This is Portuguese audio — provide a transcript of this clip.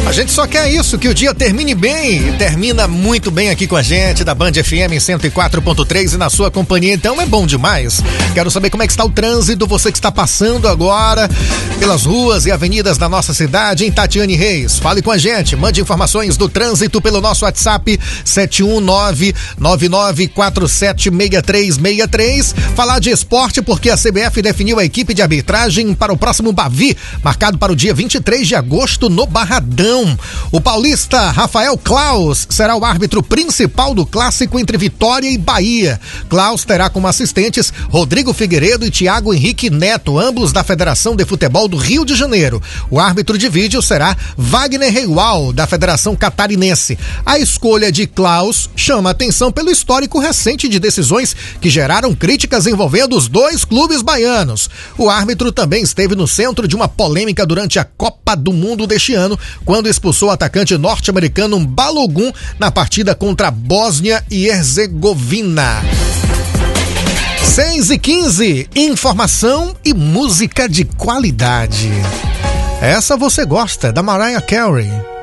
A gente só quer isso, que o dia termine bem, e termina muito bem aqui com a gente, da Band FM 104.3 e na sua companhia, então é bom demais. Quero saber como é que está o trânsito, você que está passando agora pelas ruas e avenidas da nossa cidade, em Tatiane Reis. Fale com a gente, mande informações do trânsito pelo nosso WhatsApp 719-9947-6363. Falar de esporte porque a CBF definiu a equipe de arbitragem para o próximo Bavi, marcado para o dia 23 de agosto no Barradão. O paulista Rafael Klaus será o árbitro principal do clássico entre Vitória e Bahia. Klaus terá como assistentes Rodrigo Figueiredo e Thiago Henrique Neto, ambos da Federação de Futebol do Rio de Janeiro. O árbitro de vídeo será Wagner Reiwal, da Federação Catarinense. A escolha de Klaus chama atenção pelo histórico recente de decisões que geraram críticas envolvendo os dois clubes baianos. O árbitro também esteve no centro de uma polêmica durante a Copa do Mundo deste ano, quando expulsou o atacante norte-americano Balogun na partida contra a Bósnia e Herzegovina. 6h15, informação e música de qualidade. Essa você gosta, da Mariah Carey.